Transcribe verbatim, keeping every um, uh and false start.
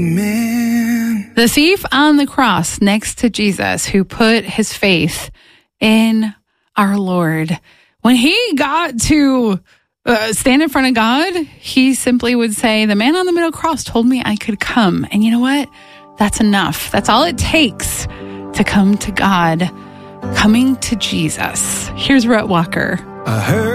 Man. The thief on the cross next to Jesus, who put his faith in our Lord, when he got to uh, stand in front of God, he simply would say, the man on the middle cross told me I could come. And you know what? That's enough. That's all it takes to come to God, coming to Jesus. Here's Rhett Walker. I heard